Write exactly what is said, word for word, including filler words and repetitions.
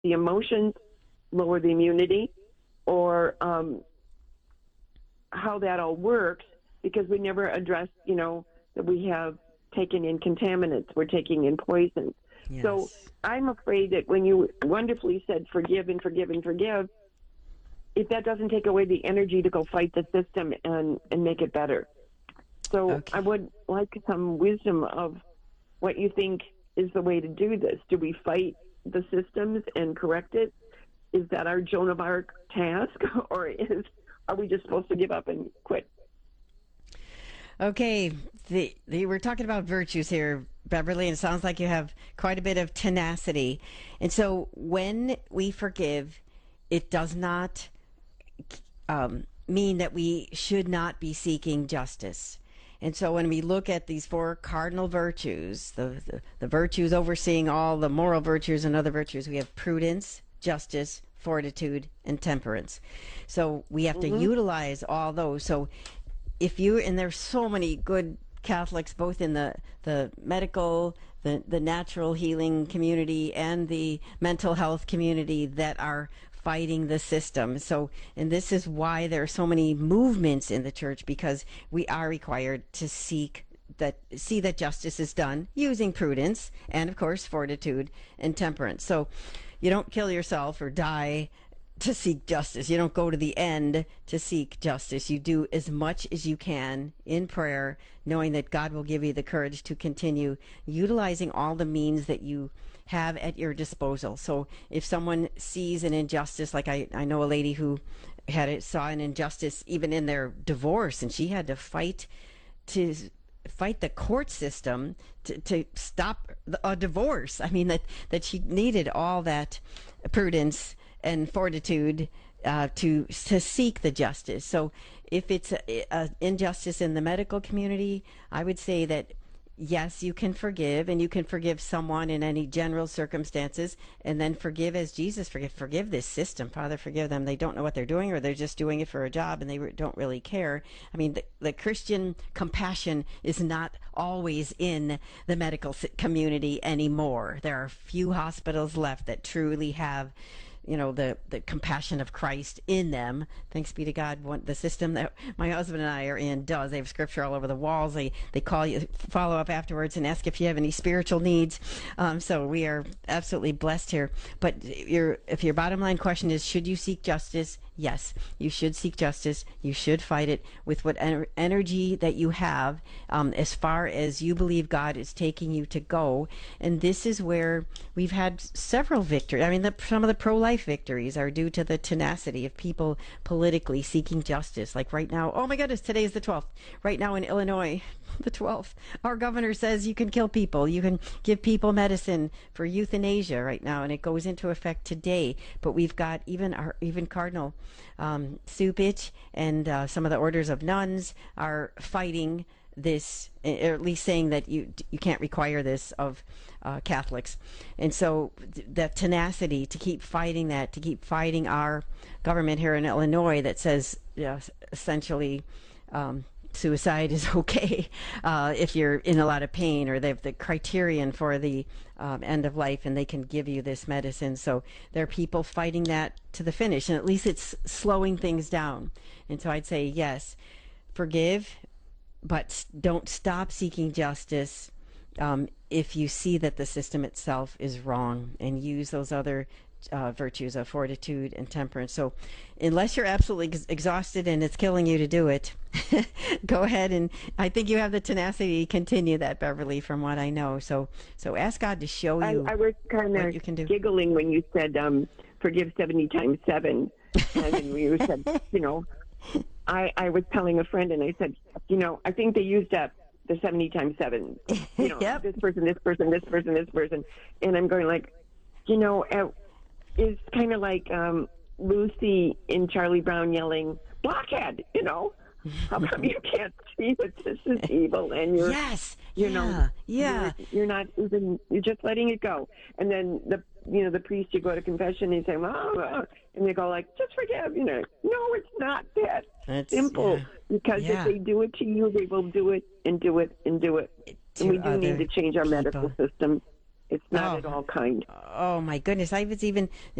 the emotions lower the immunity, or um, how that all works, because we never address, you know, that we have taken in contaminants, we're taking in poison. Yes. So I'm afraid that when you wonderfully said forgive and forgive and forgive, if that doesn't take away the energy to go fight the system and, and make it better. So Okay. I would like some wisdom of what you think is the way to do this. Do we fight the systems and correct it? Is that our Joan of Arc task, or is are we just supposed to give up and quit? Okay, the, the, we're talking about virtues here, Beverly, and it sounds like you have quite a bit of tenacity. And so when we forgive, it does not um, mean that we should not be seeking justice. And so when we look at these four cardinal virtues, the, the, the virtues overseeing all the moral virtues and other virtues, we have prudence, justice, fortitude, and temperance. So we have Mm-hmm. to utilize all those. So if you, and there's so many good Catholics, both in the, the medical, the, the natural healing community, and the mental health community that are fighting the system. So, and this is why there are so many movements in the church, because we are required to seek that, see that justice is done using prudence and, of course, fortitude and temperance. So you don't kill yourself or die to seek justice. You don't go to the end to seek justice. You do as much as you can in prayer, knowing that God will give you the courage to continue utilizing all the means that you have at your disposal. So if someone sees an injustice, like I, I know a lady who had it, saw an injustice even in their divorce, and she had to fight to fight the court system to, to stop a divorce. I mean, that, that she needed all that prudence and fortitude uh, to to seek the justice. So if it's a, a injustice in the medical community, I would say that yes, you can forgive, and you can forgive someone in any general circumstances, and then forgive as Jesus forgive. Forgive this system. Father, forgive them. They don't know what they're doing, or they're just doing it for a job, and they re- don't really care. I mean, the, the Christian compassion is not always in the medical community anymore. There are few hospitals left that truly have, you know, the, the compassion of Christ in them. Thanks be to God. One, the system that my husband and I are in does. They have scripture all over the walls. They they call you, follow up afterwards and ask if you have any spiritual needs. Um, so we are absolutely blessed here. But your if your bottom line question is, should you seek justice? Yes, you should seek justice. You should fight it with what ener- energy that you have, um, as far as you believe God is taking you to go. And this is where we've had several victories. I mean, the, some of the pro-life victories are due to the tenacity of people politically seeking justice. Like right now, oh my goodness, today is the twelfth. Right now in Illinois, the twelfth, our governor says you can kill people. You can give people medicine for euthanasia right now, and it goes into effect today. But we've got even our even Cardinal um, Cupich and uh, some of the orders of nuns are fighting this, or at least saying that you you can't require this of uh, Catholics. And so th- that tenacity to keep fighting that, to keep fighting our government here in Illinois that says, yeah, essentially, um, suicide is okay uh, if you're in a lot of pain, or they have the criterion for the um, end of life, and they can give you this medicine. So there are people fighting that to the finish, and at least it's slowing things down. And so I'd say, yes, forgive, but don't stop seeking justice um, if you see that the system itself is wrong, and use those other uh, virtues of fortitude and temperance. So unless you're absolutely ex- exhausted and it's killing you to do it, go ahead, and I think you have the tenacity to continue that, Beverly, from what I know. So so ask God to show I, you I was kind what of you can do. giggling when you said um, forgive seventy times seven. And then you said, you know, I, I was telling a friend, and I said, you know, I think they used up the seventy times seven. You know, Yep. this person, this person, this person, this person. And I'm going like, you know, uh, it's kind of like um, Lucy in Charlie Brown yelling, blockhead, you know. How come you can't see that this is evil, and you're, Yes. you Yeah. know, Yeah. you're, you're not even, you're just letting it go. And then the, you know, the priest, you go to confession, and you say, oh, oh, and they go like, just forgive, you know. No, it's not that That's simple. yeah. Because Yeah. if they do it to you, they will do it and do it and do it. To And we do other need to change our medical people. system. It's not Oh. at all kind. Oh my goodness! I was even